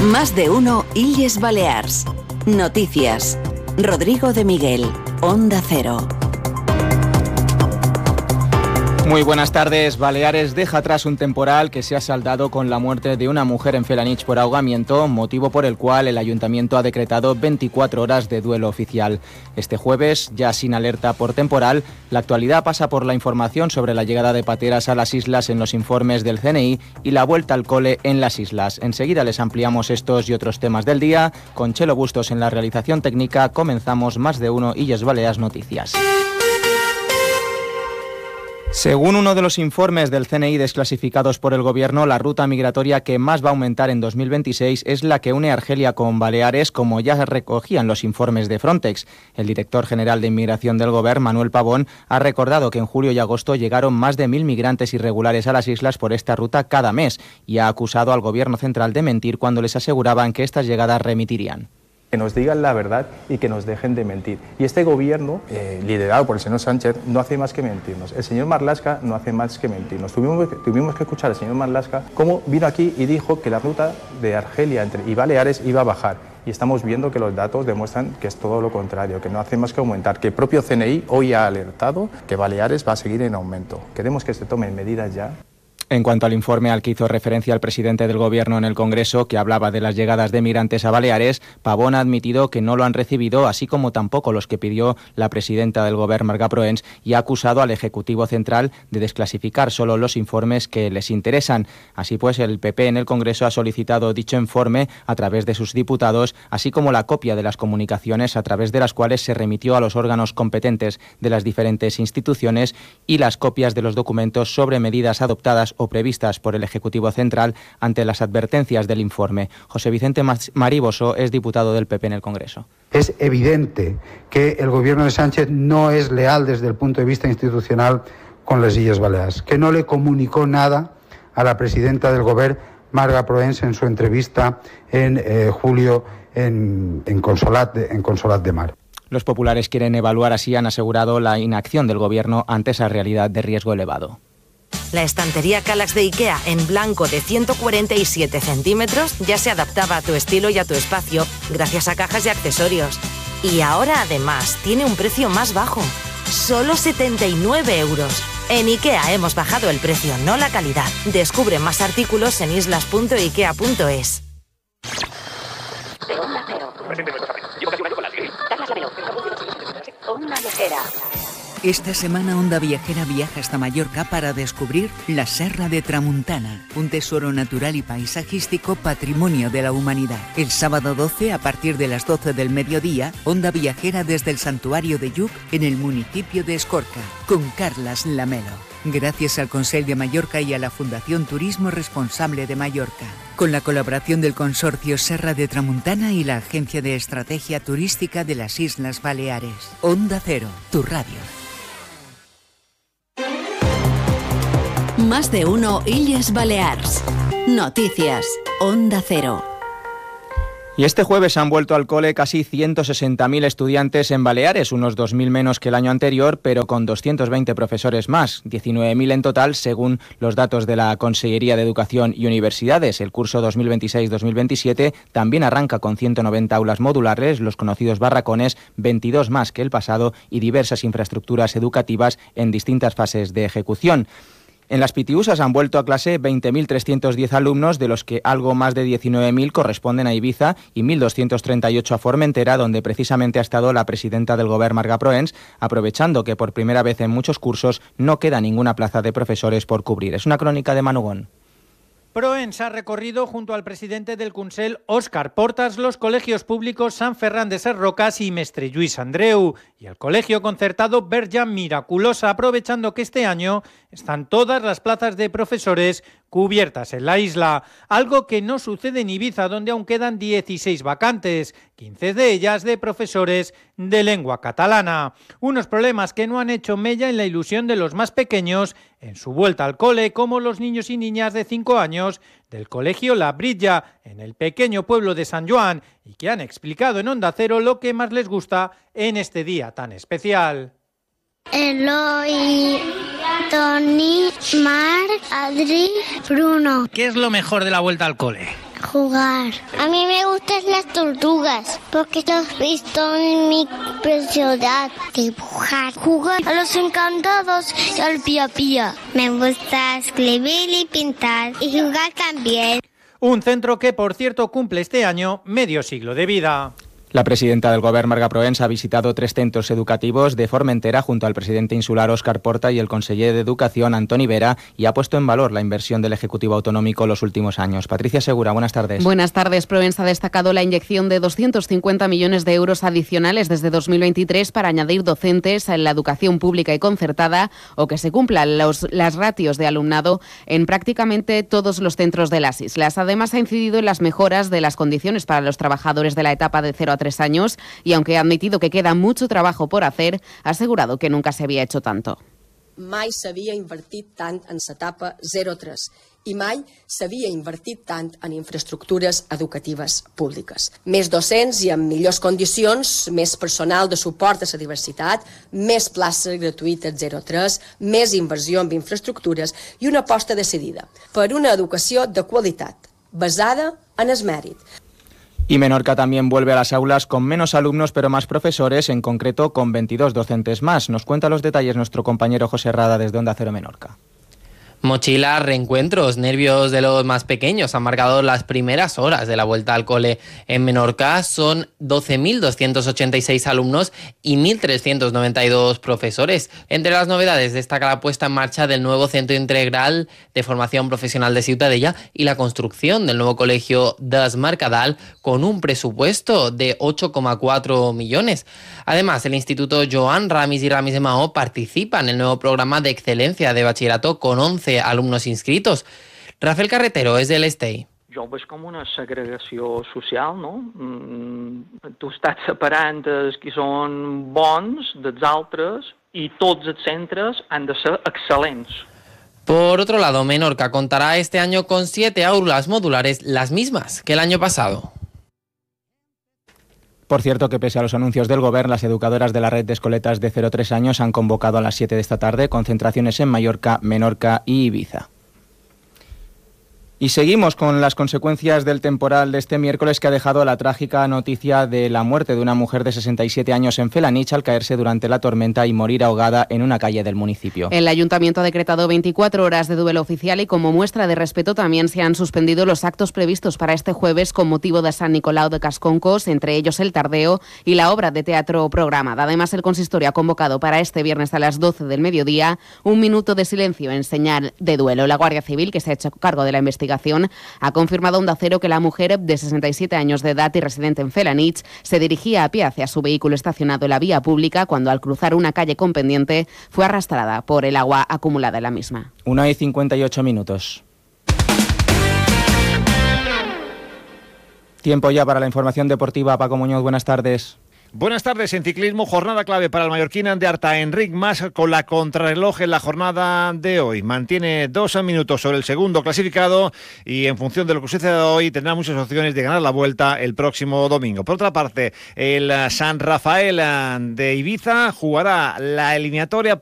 Más de uno Illes Balears. Noticias. Rodrigo de Miguel, Onda Cero. Muy buenas tardes. Baleares deja atrás un temporal que se ha saldado con la muerte de una mujer en Felanich por ahogamiento, motivo por el cual el ayuntamiento ha decretado 24 horas de duelo oficial. Este jueves, ya sin alerta por temporal, la actualidad pasa por la información sobre la llegada de pateras a las islas en los informes del CNI y la vuelta al cole en las islas. Enseguida les ampliamos estos y otros temas del día. Con Chelo Bustos en la realización técnica, comenzamos Más de uno Illes Balears Noticias. Según uno de los informes del CNI desclasificados por el Gobierno, la ruta migratoria que más va a aumentar en 2026 es la que une Argelia con Baleares, como ya recogían los informes de Frontex. El director general de Inmigración del Gobierno, Manuel Pavón, ha recordado que en julio y agosto llegaron más de 1.000 migrantes irregulares a las islas por esta ruta cada mes y ha acusado al Gobierno central de mentir cuando les aseguraban que estas llegadas remitirían. Que nos digan la verdad y que nos dejen de mentir. Y este gobierno, liderado por el señor Sánchez, no hace más que mentirnos. El señor Marlaska no hace más que mentirnos. Tuvimos que escuchar al señor Marlaska cómo vino aquí y dijo que la ruta de Argelia y Baleares iba a bajar. Y estamos viendo que los datos demuestran que es todo lo contrario, que no hace más que aumentar, que el propio CNI hoy ha alertado que Baleares va a seguir en aumento. Queremos que se tomen medidas ya. En cuanto al informe al que hizo referencia el presidente del Gobierno en el Congreso, que hablaba de las llegadas de migrantes a Baleares, Pavón ha admitido que no lo han recibido, así como tampoco los que pidió la presidenta del Gobierno, Marga Proens, y ha acusado al Ejecutivo Central de desclasificar solo los informes que les interesan. Así pues, el PP en el Congreso ha solicitado dicho informe a través de sus diputados, así como la copia de las comunicaciones a través de las cuales se remitió a los órganos competentes de las diferentes instituciones y las copias de los documentos sobre medidas adoptadas o previstas por el Ejecutivo Central ante las advertencias del informe. José Vicente Mariboso es diputado del PP en el Congreso. Es evidente que el Gobierno de Sánchez no es leal desde el punto de vista institucional con las Illes Balears, que no le comunicó nada a la presidenta del Gobierno, Marga Proens, en su entrevista en julio en Consolat de Mar. Los populares quieren evaluar así, han asegurado, la inacción del Gobierno ante esa realidad de riesgo elevado. La estantería Kallax de IKEA en blanco de 147 centímetros ya se adaptaba a tu estilo y a tu espacio gracias a cajas y accesorios. Y ahora además tiene un precio más bajo, solo 79 euros. En IKEA hemos bajado el precio, no la calidad. Descubre más artículos en islas.ikea.es. Esta semana Onda Viajera viaja hasta Mallorca para descubrir la Serra de Tramuntana, un tesoro natural y paisajístico patrimonio de la humanidad. El sábado 12, a partir de las 12 del mediodía, Onda Viajera desde el Santuario de Lluc, en el municipio de Escorca, con Carlas Lamelo. Gracias al Consell de Mallorca y a la Fundación Turismo Responsable de Mallorca, con la colaboración del Consorcio Serra de Tramuntana y la Agencia de Estrategia Turística de las Islas Baleares. Onda Cero, tu radio. Más de uno Illes Balears. Noticias. Onda Cero. Y este jueves han vuelto al cole casi 160.000 estudiantes en Baleares, unos 2.000 menos que el año anterior, pero con 220 profesores más, 19.000 en total, según los datos de la Consellería de Educación y Universidades. El curso 2026-2027 también arranca con 190 aulas modulares, los conocidos barracones, 22 más que el pasado y diversas infraestructuras educativas en distintas fases de ejecución. En las Pitiusas han vuelto a clase 20.310 alumnos, de los que algo más de 19.000 corresponden a Ibiza y 1.238 a Formentera, donde precisamente ha estado la presidenta del Gobierno, Marga Proens, aprovechando que por primera vez en muchos cursos no queda ninguna plaza de profesores por cubrir. Es una crónica de Manugón. Proens ha recorrido junto al presidente del Consell, Òscar Portas, los colegios públicos Sant Ferran de Ses Rocas y Mestre Lluís Andreu y el colegio concertado Verge Miraculosa, aprovechando que este año están todas las plazas de profesores cubiertas en la isla, algo que no sucede en Ibiza, donde aún quedan 16 vacantes, 15 de ellas de profesores de lengua catalana. Unos problemas que no han hecho mella en la ilusión de los más pequeños en su vuelta al cole, como los niños y niñas de 5 años del colegio La Brilla, en el pequeño pueblo de Sant Joan, y que han explicado en Onda Cero lo que más les gusta en este día tan especial. Eloi, Toni, Marc, Adri, Bruno. ¿Qué es lo mejor de la vuelta al cole? jugar. A mí me gustan las tortugas porque los he visto en mi ciudad. Dibujar, jugar a los encantados y al pía pía. Me gusta escribir y pintar y jugar también. Un centro que, por cierto, cumple este año medio siglo de vida. La presidenta del Govern, Marga Proens, ha visitado 3 centros educativos de Formentera junto al presidente insular Óscar Porta y el conseller de Educación, Antoni Vera, y ha puesto en valor la inversión del Ejecutivo Autonómico los últimos años. Patricia Segura, buenas tardes. Buenas tardes. Proens ha destacado la inyección de 250 millones de euros adicionales desde 2023 para añadir docentes en la educación pública y concertada o que se cumplan las ratios de alumnado en prácticamente todos los centros de las islas. Además, ha incidido en las mejoras de las condiciones para los trabajadores de la etapa de 0 a 3 años y, aunque ha admitido que queda mucho trabajo por hacer, ha asegurado que nunca se había hecho tanto. Mai s'havia invertit tant en l'etapa 0-3 i mai s'havia invertit tant en infraestructures educatives públiques. Més docents i en millors condicions, més personal de suport a la diversitat, més places gratuïtes 0-3, més inversió en infraestructures i una aposta decidida per una educació de qualitat, basada en el mèrit. Y Menorca también vuelve a las aulas con menos alumnos pero más profesores, en concreto con 22 docentes más. Nos cuenta los detalles nuestro compañero José Rada desde Onda Cero Menorca. Mochilas, reencuentros, nervios de los más pequeños han marcado las primeras horas de la vuelta al cole en Menorca. Son 12.286 alumnos y 1.392 profesores. Entre las novedades destaca la puesta en marcha del nuevo Centro Integral de Formación Profesional de Ciutadella y la construcción del nuevo colegio d'Es Mercadal con un presupuesto de 8,4 millones. Además, el Instituto Joan Ramis y Ramis de Maó participa en el nuevo programa de excelencia de bachillerato con 11 alumnos inscritos. Rafael Carretero és de l'Estei. Jo ho veig com una segregació social, no? Tu estàs separant els que són bons dels altres i tots els centres han de ser excel·lents. Por otro lado, Menorca contará este año con 7 aulas modulares, las mismas que el año pasado. Por cierto, que pese a los anuncios del Govern, las educadoras de la red de escoletas de 0-3 años han convocado a las 7 de esta tarde concentraciones en Mallorca, Menorca y Ibiza. Y seguimos con las consecuencias del temporal de este miércoles, que ha dejado la trágica noticia de la muerte de una mujer de 67 años en Felanitx al caerse durante la tormenta y morir ahogada en una calle del municipio. El Ayuntamiento ha decretado 24 horas de duelo oficial y, como muestra de respeto, también se han suspendido los actos previstos para este jueves con motivo de San Nicolau de Casconcos, entre ellos el tardeo y la obra de teatro programada. Además, el consistorio ha convocado para este viernes a las 12 del mediodía un minuto de silencio en señal de duelo. La Guardia Civil, que se ha hecho cargo de la investigación, ha confirmado a Onda Cero que la mujer de 67 años de edad y residente en Felanitx se dirigía a pie hacia su vehículo estacionado en la vía pública cuando, al cruzar una calle con pendiente, fue arrastrada por el agua acumulada en la misma. 1:58. Tiempo ya para la información deportiva. Paco Muñoz, buenas tardes. Buenas tardes. En ciclismo, jornada clave para el mallorquín de Arta, Enric Mas, con la contrarreloj en la jornada de hoy. Mantiene 2 minutos sobre el segundo clasificado y, en función de lo que suceda hoy, tendrá muchas opciones de ganar la vuelta el próximo domingo. Por otra parte, el San Rafael de Ibiza jugará la eliminatoria